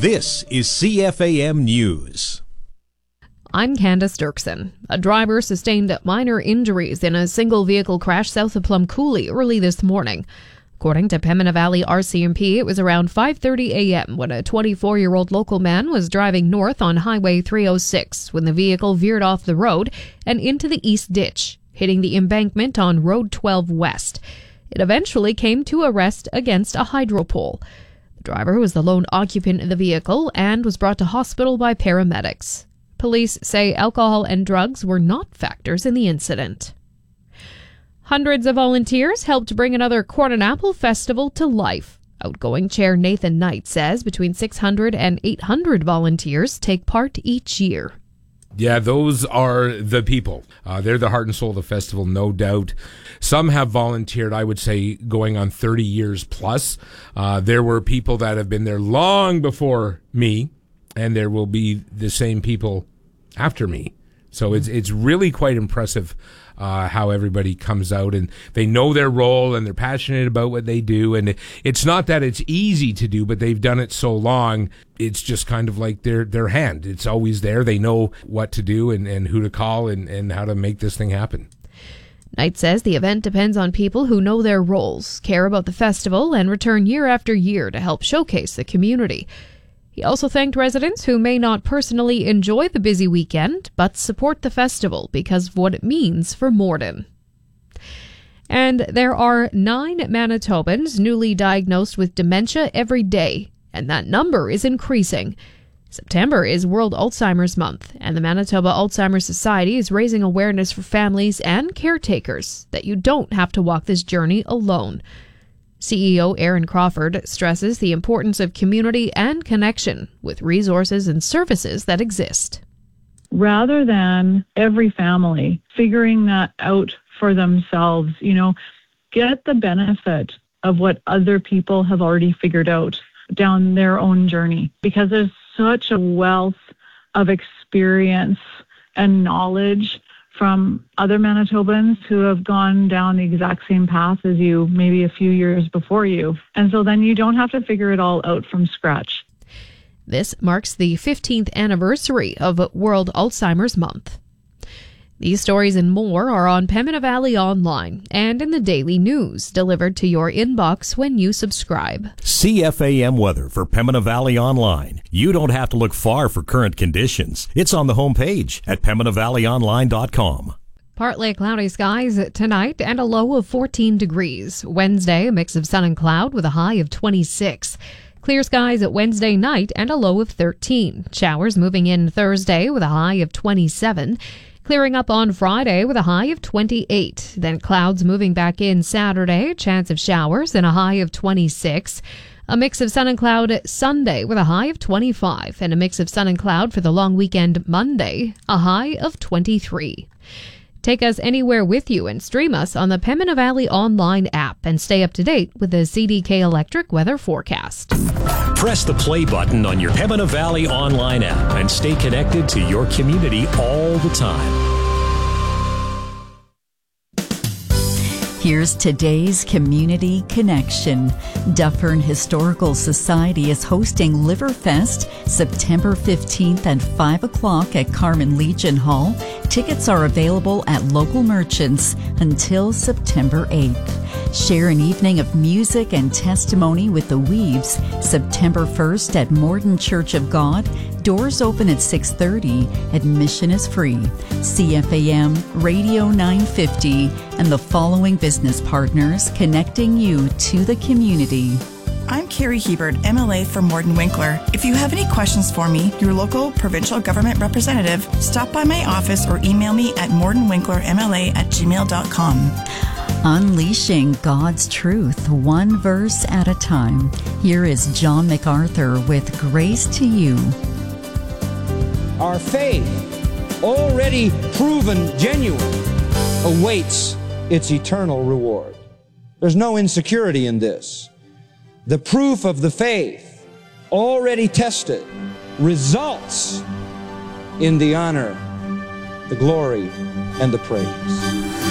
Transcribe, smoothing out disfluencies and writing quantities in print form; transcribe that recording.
This is CFAM News. I'm Candace Dirksen. A driver sustained minor injuries in a single vehicle crash south of Plum Coulee early this morning. According to Pembina Valley RCMP, it was around 5:30 a.m. when a 24-year-old local man was driving north on Highway 306 when the vehicle veered off the road and into the east ditch, hitting the embankment on Road 12 West. It eventually came to a rest against a hydro pole. The driver was the lone occupant of the vehicle and was brought to hospital by paramedics. Police say alcohol and drugs were not factors in the incident. Hundreds of volunteers helped bring another Corn and Apple Festival to life. Outgoing Chair Nathan Knight says between 600 and 800 volunteers take part each year. Yeah, those are the people. They're the heart and soul of the festival, no doubt. Some have volunteered, I would say, going on 30 years plus. There were people that have been there long before me, and there will be the same people after me. So it's really quite impressive how everybody comes out and they know their role and they're passionate about what they do. And it's not that it's easy to do, but they've done it so long. It's just kind of like their hand. It's always there. They know what to do and who to call and how to make this thing happen. Knight says the event depends on people who know their roles, care about the festival, and return year after year to help showcase the community. He also thanked residents who may not personally enjoy the busy weekend, but support the festival because of what it means for Morden. And there are 9 Manitobans newly diagnosed with dementia every day, and that number is increasing. September is World Alzheimer's Month, and the Manitoba Alzheimer's Society is raising awareness for families and caretakers that you don't have to walk this journey alone. CEO Aaron Crawford stresses the importance of community and connection with resources and services that exist. Rather than every family figuring that out for themselves, get the benefit of what other people have already figured out down their own journey, because there's such a wealth of experience and knowledge from other Manitobans who have gone down the exact same path as you, maybe a few years before you. And so then you don't have to figure it all out from scratch. This marks the 15th anniversary of World Alzheimer's Month. These stories and more are on Pembina Valley Online and in the daily news delivered to your inbox when you subscribe. CFAM weather for Pembina Valley Online. You don't have to look far for current conditions. It's on the homepage at PembinaValleyOnline.com. Partly cloudy skies tonight and a low of 14 degrees. Wednesday, a mix of sun and cloud with a high of 26. Clear skies at Wednesday night and a low of 13. Showers moving in Thursday with a high of 27. Clearing up on Friday with a high of 28. Then clouds moving back in Saturday, chance of showers and a high of 26. A mix of sun and cloud Sunday with a high of 25. And a mix of sun and cloud for the long weekend Monday, a high of 23. Take us anywhere with you and stream us on the Pembina Valley Online app and stay up to date with the CDK Electric weather forecast. Press the play button on your Pembina Valley Online app and stay connected to your community all the time. Here's today's Community Connection. Dufferin Historical Society is hosting Liverfest September 15th at 5 o'clock at Carmen Legion Hall. Tickets are available at local merchants until September 8th. Share an evening of music and testimony with the Weaves September 1st at Morden Church of God. Doors open at 6:30. Admission is free. CFAM Radio 950 and the following business partners connecting you to the community. I'm Carrie Hebert, MLA for Morden Winkler. If you have any questions for me, your local provincial government representative, stop by my office or email me at mordenwinklermla@gmail.com. Unleashing God's truth, one verse at a time. Here is John MacArthur with Grace to You. Our faith, already proven genuine, awaits its eternal reward. There's no insecurity in this. The proof of the faith, already tested, results in the honor, the glory, and the praise.